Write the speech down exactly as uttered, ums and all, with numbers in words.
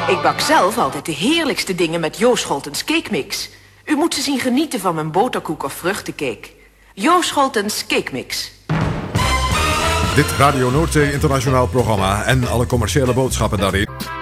Ik bak zelf altijd de heerlijkste dingen met Jo Scholtens Cake Mix. U moet ze zien genieten van mijn boterkoek of vruchtencake. Jo Scholtens Cake Mix. Dit Radio Noordzee internationaal programma en alle commerciële boodschappen daarin